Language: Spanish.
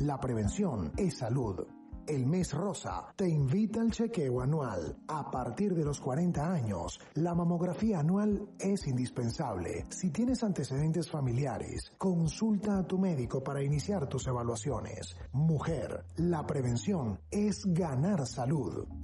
La prevención es salud. El Mes Rosa te invita al chequeo anual. A partir de los 40 años, la mamografía anual es indispensable. Si tienes antecedentes familiares, consulta a tu médico para iniciar tus evaluaciones. Mujer, la prevención es ganar salud.